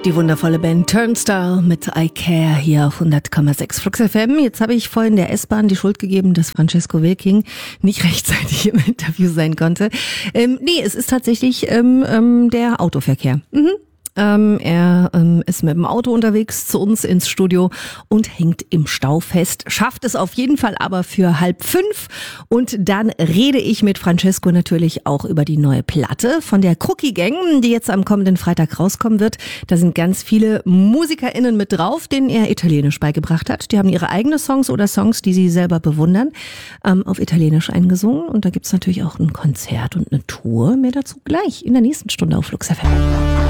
Die wundervolle Band Turnstile mit I Care hier auf 100,6 Flux FM. Jetzt habe ich vorhin der S-Bahn die Schuld gegeben, dass Francesco Wilking nicht rechtzeitig im Interview sein konnte. Nee, es ist tatsächlich der Autoverkehr. Er ist mit dem Auto unterwegs zu uns ins Studio und hängt im Stau fest. Schafft es auf jeden Fall aber für 4:30. Und dann rede ich mit Francesco natürlich auch über die neue Platte von der Crookie Gang, die jetzt am kommenden Freitag rauskommen wird. Da sind ganz viele MusikerInnen mit drauf, denen er Italienisch beigebracht hat. Die haben ihre eigenen Songs oder Songs, die sie selber bewundern, auf Italienisch eingesungen. Und da gibt's natürlich auch ein Konzert und eine Tour. Mehr dazu gleich in der nächsten Stunde auf Flux FM.